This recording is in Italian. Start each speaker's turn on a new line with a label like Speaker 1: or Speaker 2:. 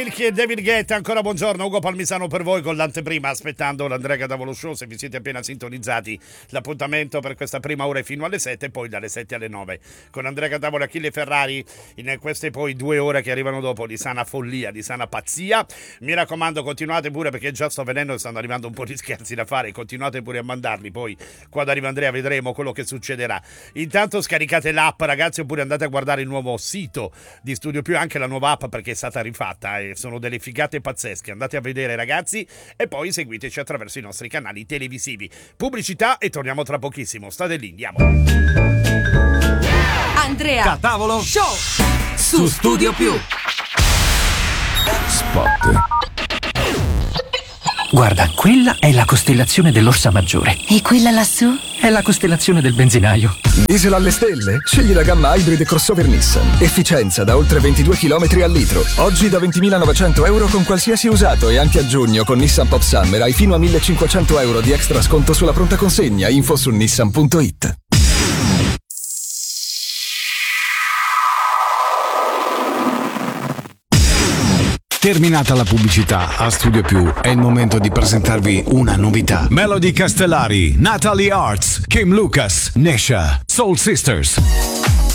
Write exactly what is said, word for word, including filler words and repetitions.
Speaker 1: Milky e David Guetta, ancora buongiorno, Ugo Palmisano per voi con l'anteprima, aspettando l'Andrea Cadavolo Show. Se vi siete appena sintonizzati, l'appuntamento per questa prima ora è fino alle sette, poi dalle sette alle nove con Andrea Cadavolo e Achille Ferrari, in queste poi due ore che arrivano dopo di sana follia, di sana pazzia. Mi raccomando, continuate pure, perché già sto venendo e stanno arrivando un po' di scherzi da fare, continuate pure a mandarli, poi quando arriva Andrea vedremo quello che succederà. Intanto scaricate l'app, ragazzi, oppure andate a guardare il nuovo sito di Studio Più, anche la nuova app perché è stata rifatta e sono delle figate pazzesche, andate a vedere ragazzi, e poi seguiteci attraverso i nostri canali televisivi. Pubblicità e torniamo tra pochissimo, state lì, andiamo.
Speaker 2: Andrea
Speaker 3: Catavolo
Speaker 2: Show su Studio Più.
Speaker 3: Spot. Guarda, quella è la costellazione dell'Orsa Maggiore.
Speaker 4: E quella lassù?
Speaker 3: È la costellazione del benzinaio.
Speaker 5: Diesel alle stelle? Scegli la gamma Hybrid crossover Nissan. Efficienza da oltre ventidue chilometri al litro. Oggi da ventimilanovecento euro con qualsiasi usato, e anche a giugno con Nissan Pop Summer hai fino a millecinquecento euro di extra sconto sulla pronta consegna. Info su nissan punto it.
Speaker 6: Terminata la pubblicità, a Studio Più è il momento di presentarvi una novità. Melody Castellari, Natalie Arts, Kim Lucas, Nesha, Soul Sisters.